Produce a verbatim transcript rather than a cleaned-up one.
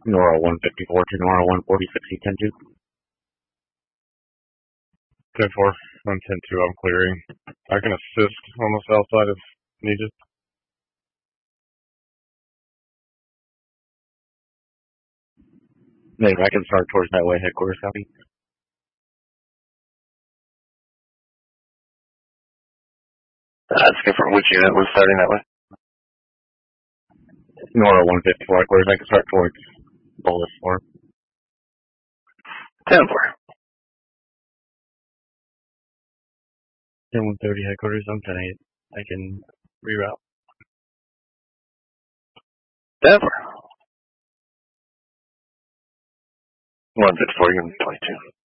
Nora one fifty-four to Nora one forty-six, ten two. ten four, I'm ten two, I'm clearing. I can assist on the south side if needed. Maybe I can start towards that way, headquarters, copy. That's good for which unit was starting that way? Nora one fifty-four, headquarters, I can start towards Bolus four. ten four. ten one thirty, headquarters, I'm ten eight. I can reroute. ten four. one fifty-four, unit twenty-two.